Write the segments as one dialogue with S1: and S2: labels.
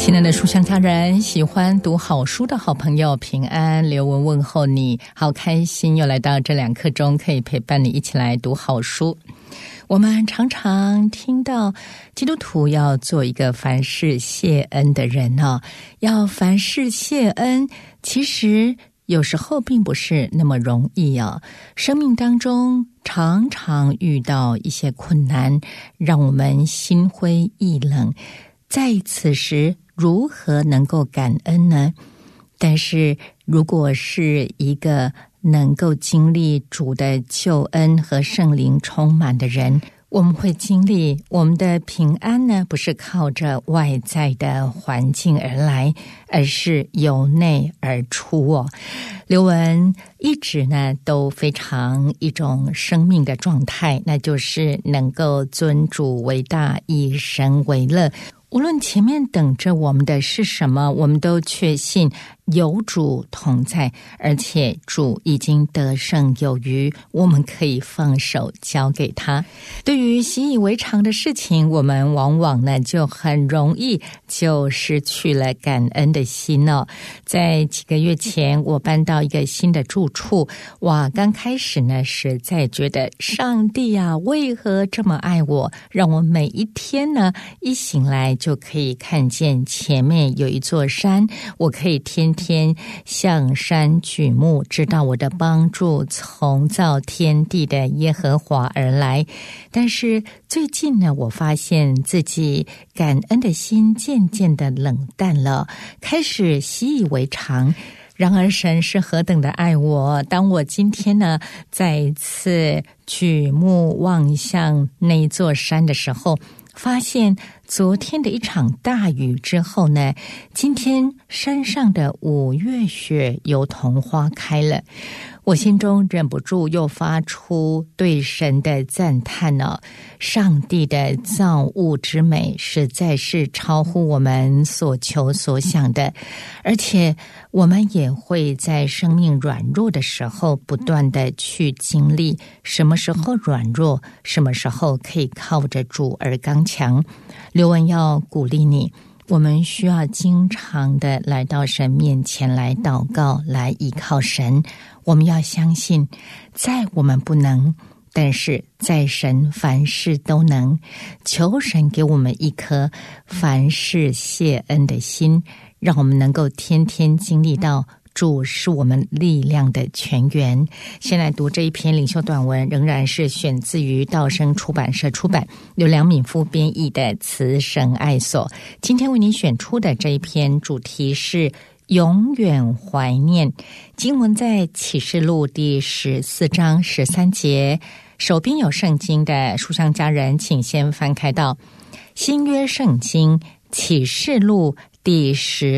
S1: 亲爱的书香家人，喜欢读好书的好朋友平安，刘文问候你，好开心又来到这2刻钟，可以陪伴你一起来读好书。我们常常听到基督徒要做一个凡事谢恩的人哦，要凡事谢恩，其实有时候并不是那么容易哦。生命当中常常遇到一些困难，让我们心灰意冷，在此时如何能够感恩呢？但是如果是一个能够经历主的救恩和圣灵充满的人，我们会经历我们的平安呢，不是靠着外在的环境而来，而是由内而出哦。刘文一直呢都非常一种生命的状态，那就是能够尊主为大，以神为乐。无论前面等着我们的是什么，我们都确信有主同在，而且主已经得胜有余，我们可以放手交给他。对于习以为常的事情，我们往往呢就很容易就失去了感恩的心哦。在几个月前，我搬到一个新的住处，哇，刚开始呢实在觉得上帝啊，为何这么爱我，让我每一天呢一醒来就可以看见前面有一座山，我可以天天向山举目，知道我的帮助从造天地的耶和华而来。但是最近呢，我发现自己感恩的心渐渐的冷淡了，开始习以为常。然而神是何等的爱我，当我今天呢再一次举目望向那座山的时候，发现昨天的一场大雨之后呢，今天山上的5月雪油桐花开了。我心中忍不住又发出对神的赞叹哦，上帝的造物之美实在是超乎我们所求所想的，而且我们也会在生命软弱的时候不断的去经历，什么时候软弱，什么时候可以靠着主而刚强。刘文要鼓励你，我们需要经常的来到神面前来祷告，来依靠神。我们要相信，在我们不能，但是在神凡事都能。求神给我们一颗凡事谢恩的心，让我们能够天天经历到主是我们力量的泉源。先来读这一篇领袖短文，仍然是选自于道生出版社出版，由梁敏夫编译的《慈神爱所》。今天为你选出的这一篇主题是永远怀念，经文在启示录第14章13节。手边有圣经的书香家人，请先翻开到新约圣经启示录第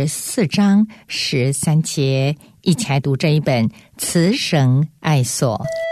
S1: 14章13节，一起来读这一本慈神爱所。